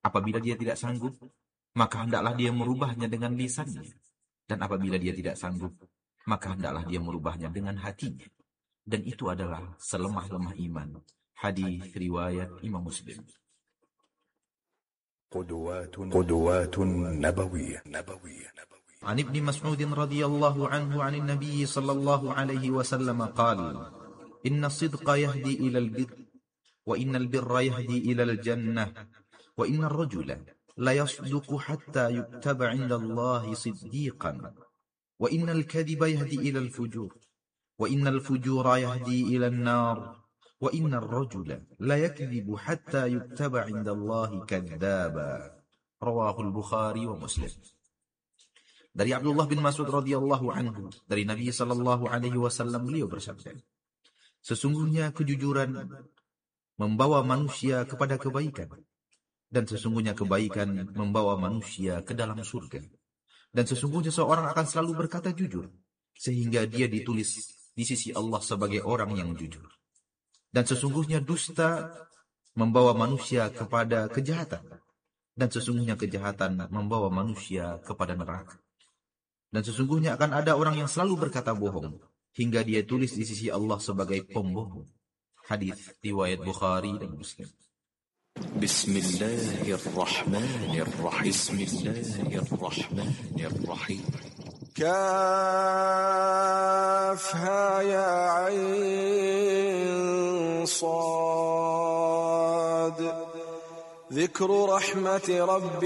Apabila dia tidak sanggup, maka hendaklah dia merubahnya dengan lisannya. Dan apabila dia tidak sanggup, maka hendaklah dia merubahnya dengan hatinya. Dan itu adalah selemah-lemah iman. Hadis riwayat Imam Muslim. قدوات نبوية. عن ابن مسعود رضي الله عنه عن النبي صلى الله عليه وسلم قال: إن الصدق يهدي إلى البر، وإن البر يهدي إلى الجنة، وإن الرجل لا يصدق حتى يكتب عند الله صديقا، وإن الكذب يهدي إلى الفجور، وإن الفجور يهدي إلى النار، وإن الرجل لا يكذب حتى يكتب عند الله كذابا. رواه البخاري ومسلم. Dari Abdullah bin Mas'ud radhiyallahu anhu, dari Nabi sallallahu alaihi wasallam, beliau bersabda, sesungguhnya kejujuran membawa manusia kepada kebaikan, dan sesungguhnya kebaikan membawa manusia ke dalam surga. Dan sesungguhnya seorang akan selalu berkata jujur, sehingga dia ditulis di sisi Allah sebagai orang yang jujur. Dan sesungguhnya dusta membawa manusia kepada kejahatan, dan sesungguhnya kejahatan membawa manusia kepada neraka. Dan sesungguhnya akan ada orang yang selalu berkata bohong, hingga dia tulis di sisi Allah sebagai pembohong. Hadis riwayat Bukhari dan Muslim. Bismillahirrahmanirrahim. كافها يا عين صاد ذكر رحمة ربك